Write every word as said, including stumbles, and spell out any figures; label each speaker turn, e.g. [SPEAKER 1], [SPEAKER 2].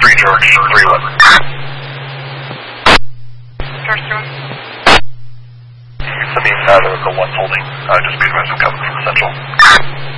[SPEAKER 1] three George, three eleven.
[SPEAKER 2] George three one.
[SPEAKER 1] I mean, uh, the one's holding. Uh, just be advised I'm coming from Central.